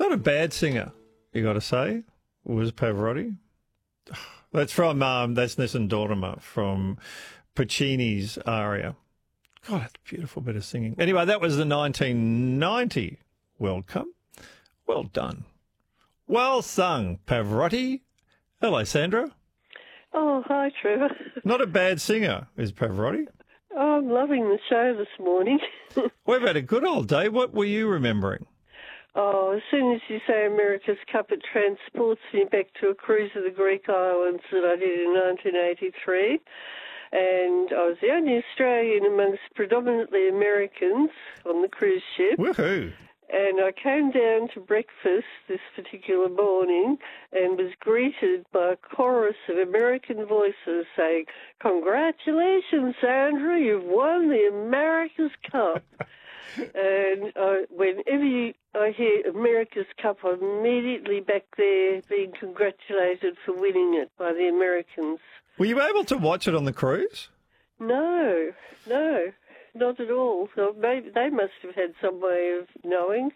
Not a bad singer, you got to say, was Pavarotti. That's from that's Nessun Dorma from Puccini's aria. God, that's a beautiful bit of singing. Anyway, that was the 1990 World Cup. Well done. Well sung, Pavarotti. Hello, Sandra. Oh, hi, Trevor. Not a bad singer, is Pavarotti. Oh, I'm loving the show this morning. We've had a good old day. What were you remembering? Oh, as soon as you say America's Cup, it transports me back to a cruise of the Greek islands that I did in 1983. And I was the only Australian amongst predominantly Americans on the cruise ship. Woohoo! And I came down to breakfast this particular morning and was greeted by a chorus of American voices saying, "Congratulations, Sandra, you've won the America's Cup." And whenever I hear America's Cup, I'm immediately back there being congratulated for winning it by the Americans. Were you able to watch it on the cruise? No, not at all. So maybe they must have had some way of knowing.